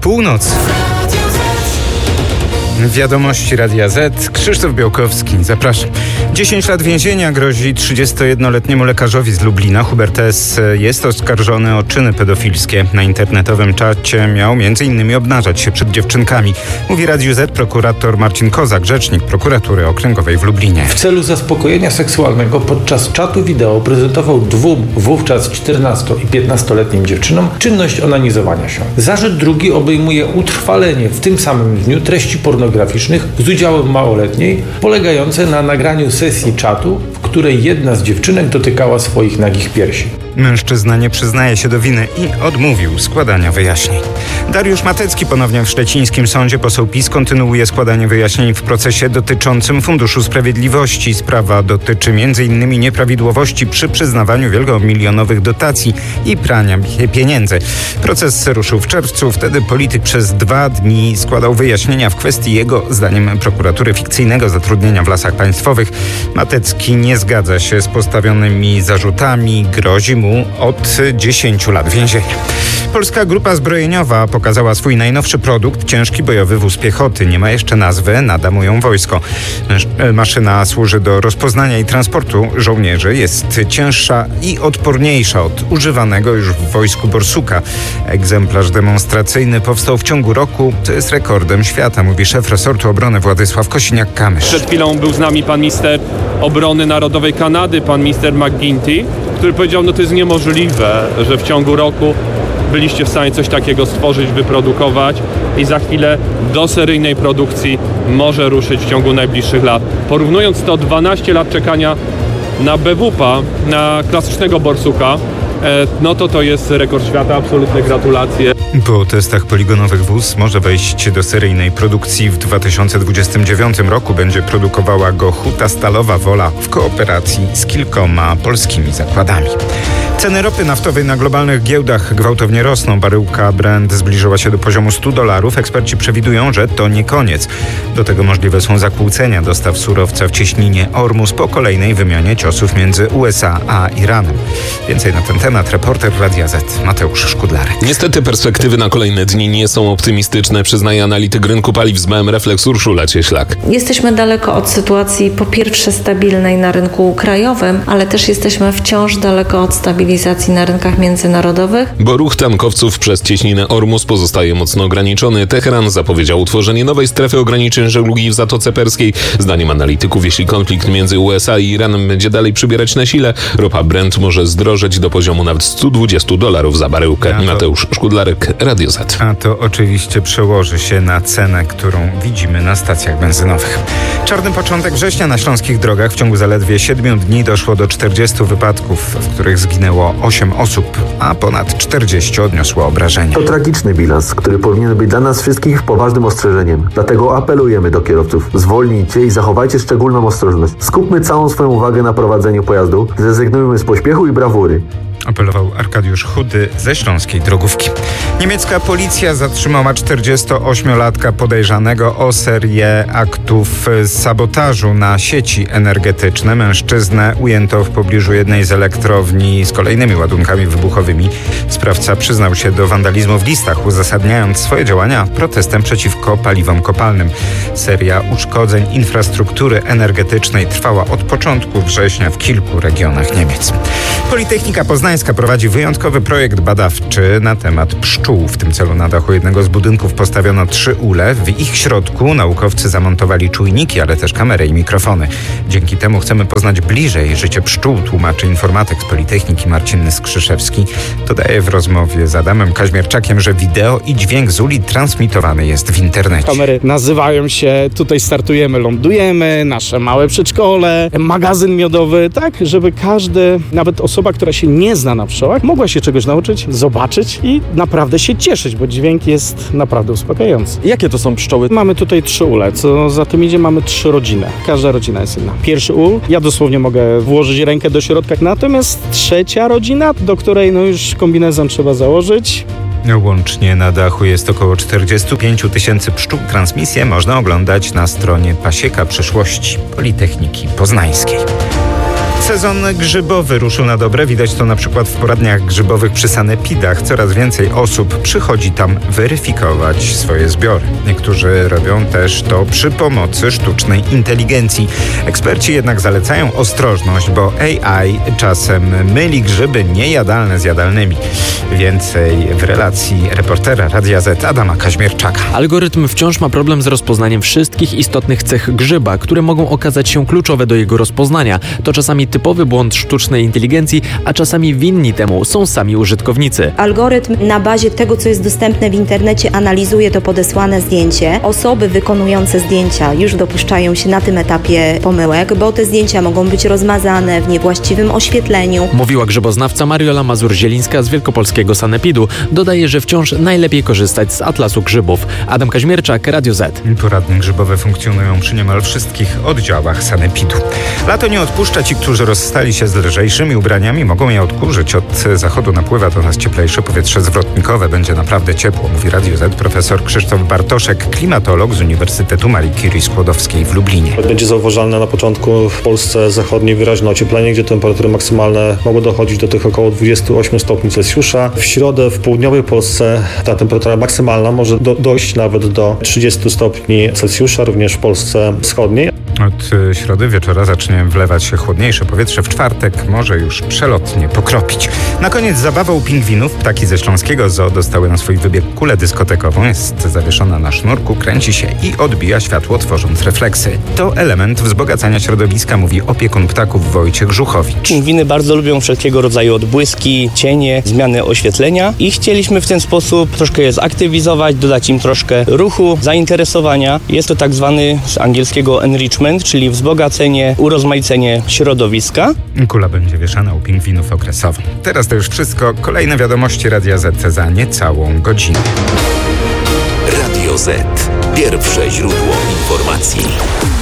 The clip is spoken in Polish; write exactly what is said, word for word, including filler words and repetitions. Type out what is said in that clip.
północy. Wiadomości Radia Z. Krzysztof Białkowski, zapraszam. dziesięć lat więzienia grozi trzydziestojednoletniemu lekarzowi z Lublina. Hubert S. jest oskarżony o czyny pedofilskie. Na internetowym czacie miał m.in. obnażać się przed dziewczynkami. Mówi Radiu Z prokurator Marcin Kozak, rzecznik prokuratury okręgowej w Lublinie. W celu zaspokojenia seksualnego podczas czatu wideo prezentował dwóm wówczas czternasto- i piętnastoletnim dziewczynom czynność onanizowania się. Zarzut drugi obejmuje utrwalenie w tym samym dniu treści pornograficznych z udziałem małoletniej, polegające na nagraniu sesji czatu, w której jedna z dziewczynek dotykała swoich nagich piersi. Mężczyzna nie przyznaje się do winy i odmówił składania wyjaśnień. Dariusz Matecki ponownie w szczecińskim sądzie. Poseł PiS kontynuuje składanie wyjaśnień w procesie dotyczącym Funduszu Sprawiedliwości. Sprawa dotyczy między innymi nieprawidłowości przy przyznawaniu wielomilionowych dotacji i prania pieniędzy. Proces ruszył w czerwcu. Wtedy polityk przez dwa dni składał wyjaśnienia w kwestii jego, zdaniem prokuratury, fikcyjnego zatrudnienia w Lasach Państwowych. Matecki nie zgadza się z postawionymi zarzutami. Grozi mu od dziesięciu lat więzienia. Polska Grupa Zbrojeniowa pokazała swój najnowszy produkt, ciężki bojowy wóz piechoty. Nie ma jeszcze nazwy, nada mu ją wojsko. Maszyna służy do rozpoznania i transportu żołnierzy. Jest cięższa i odporniejsza od używanego już w wojsku Borsuka. Egzemplarz demonstracyjny powstał w ciągu roku, co jest rekordem świata, mówi szef resortu obrony Władysław Kosiniak-Kamysz. Przed chwilą był z nami pan minister obrony narodowej Kanady, pan minister McGuinty, który powiedział, no to jest niemożliwe, że w ciągu roku byliście w stanie coś takiego stworzyć, wyprodukować i za chwilę do seryjnej produkcji może ruszyć w ciągu najbliższych lat. Porównując to dwanaście lat czekania na B W P A, na klasycznego Borsuka, no to to jest rekord świata, absolutne gratulacje. Po testach poligonowych wóz może wejść do seryjnej produkcji w dwa tysiące dwudziestym dziewiątym roku. Będzie produkowała go Huta Stalowa Wola w kooperacji z kilkoma polskimi zakładami. Ceny ropy naftowej na globalnych giełdach gwałtownie rosną. Baryłka Brent zbliżyła się do poziomu stu dolarów. Eksperci przewidują, że to nie koniec. Do tego możliwe są zakłócenia dostaw surowca w cieśninie Ormus po kolejnej wymianie ciosów między U S A a Iranem. Więcej na ten temat reporter Radia Z Mateusz Szkudlarek. Niestety perspektywy na kolejne dni nie są optymistyczne, przyznaje analityk rynku paliw z B M Reflex Urszula Cieślak. Jesteśmy daleko od sytuacji po pierwsze stabilnej na rynku krajowym, ale też jesteśmy wciąż daleko od stabilizacji na rynkach międzynarodowych. Bo ruch tankowców przez cieśninę Ormus pozostaje mocno ograniczony. Teheran zapowiedział utworzenie nowej strefy ograniczeń żeglugi w Zatoce Perskiej. Zdaniem analityków, jeśli konflikt między U S A i Iranem będzie dalej przybierać na sile, ropa Brent może zdrożeć do poziomu nawet stu dwudziestu dolarów za baryłkę. Ja to... Mateusz Szkudlarek, Radio Z. A to oczywiście przełoży się na cenę, którą widzimy na stacjach benzynowych. Czarny początek września na śląskich drogach. W ciągu zaledwie siedmiu dni doszło do czterdziestu wypadków, w których zginęło osiem osób, a ponad czterdzieści odniosło obrażenia. To tragiczny bilans, który powinien być dla nas wszystkich poważnym ostrzeżeniem. Dlatego apelujemy do kierowców. Zwolnijcie i zachowajcie szczególną ostrożność. Skupmy całą swoją uwagę na prowadzeniu pojazdu. Zrezygnujmy z pośpiechu i brawury. Apelował Arkadiusz Chudy ze Śląskiej Drogówki. Niemiecka policja zatrzymała czterdziestoośmiolatka podejrzanego o serię aktów sabotażu na sieci energetyczne. Mężczyznę ujęto w pobliżu jednej z elektrowni z kolejnymi ładunkami wybuchowymi. Sprawca przyznał się do wandalizmu w listach, uzasadniając swoje działania protestem przeciwko paliwom kopalnym. Seria uszkodzeń infrastruktury energetycznej trwała od początku września w kilku regionach Niemiec. Politechnika Poznańska prowadzi wyjątkowy projekt badawczy na temat pszczół. W tym celu na dachu jednego z budynków postawiono trzy ule. W ich środku naukowcy zamontowali czujniki, ale też kamery i mikrofony. Dzięki temu chcemy poznać bliżej życie pszczół, tłumaczy informatyk z Politechniki Marcin Skrzyszewski. Dodaje w rozmowie z Adamem Kaźmierczakiem, że wideo i dźwięk z uli transmitowany jest w internecie. Kamery nazywają się Tutaj startujemy, lądujemy, nasze małe przedszkole, magazyn miodowy, tak, żeby każdy, nawet osoba, która się nie zna na pszczołach, mogła się czegoś nauczyć, zobaczyć i naprawdę się cieszyć, bo dźwięk jest naprawdę uspokajający. Jakie to są pszczoły? Mamy tutaj trzy ule, co za tym idzie, mamy trzy rodziny. Każda rodzina jest inna. Pierwszy ul, ja dosłownie mogę włożyć rękę do środka, natomiast trzecia rodzina, do której no już kombinezon trzeba założyć. Łącznie na dachu jest około czterdzieści pięć tysięcy pszczół. Transmisję można oglądać na stronie Pasieka Przyszłości Politechniki Poznańskiej. Sezon grzybowy ruszył na dobre. Widać to na przykład w poradniach grzybowych przy sanepidach. Coraz więcej osób przychodzi tam weryfikować swoje zbiory. Niektórzy robią też to przy pomocy sztucznej inteligencji. Eksperci jednak zalecają ostrożność, bo A I czasem myli grzyby niejadalne z jadalnymi. Więcej w relacji reportera Radia Z Adama Kaźmierczaka. Algorytm wciąż ma problem z rozpoznaniem wszystkich istotnych cech grzyba, które mogą okazać się kluczowe do jego rozpoznania. To czasami typowy błąd sztucznej inteligencji, a czasami winni temu są sami użytkownicy. Algorytm na bazie tego, co jest dostępne w internecie, analizuje to podesłane zdjęcie. Osoby wykonujące zdjęcia już dopuszczają się na tym etapie pomyłek, bo te zdjęcia mogą być rozmazane w niewłaściwym oświetleniu. Mówiła grzyboznawca Mariola Mazur-Zielińska z wielkopolskiego sanepidu. Dodaje, że wciąż najlepiej korzystać z atlasu grzybów. Adam Kaźmierczak, Radio Z. Poradnie grzybowe funkcjonują przy niemal wszystkich oddziałach sanepidu. Lato nie odpuszcza. Ci, którzy rozstali się z lżejszymi ubraniami, mogą je odkurzyć. Od zachodu napływa do nas cieplejsze powietrze zwrotnikowe. Będzie naprawdę ciepło, mówi Radio Z profesor Krzysztof Bartoszek, klimatolog z Uniwersytetu Marii Curie Skłodowskiej w Lublinie. Będzie zauważalne na początku w Polsce zachodniej wyraźne ocieplenie, gdzie temperatury maksymalne mogą dochodzić do tych około dwudziestu ośmiu stopni Celsjusza. W środę w południowej Polsce ta temperatura maksymalna może do, dojść nawet do trzydziestu stopni Celsjusza, również w Polsce wschodniej. Od środy wieczora zacznie wlewać się chłodniejsze powietrze. W czwartek może już przelotnie pokropić. Na koniec zabawa u pingwinów. Ptaki ze śląskiego zoo dostały na swój wybieg kulę dyskotekową. Jest zawieszona na sznurku, kręci się i odbija światło, tworząc refleksy. To element wzbogacania środowiska, mówi opiekun ptaków Wojciech Żuchowicz. Pingwiny bardzo lubią wszelkiego rodzaju odbłyski, cienie, zmiany oświetlenia i chcieliśmy w ten sposób troszkę je zaktywizować, dodać im troszkę ruchu, zainteresowania. Jest to tak zwany z angielskiego enrichment, czyli wzbogacenie, urozmaicenie środowiska. Kula będzie wieszana u pingwinów okresowo. Teraz to już wszystko. Kolejne wiadomości Radia Z za niecałą godzinę. Radio Z. Pierwsze źródło informacji.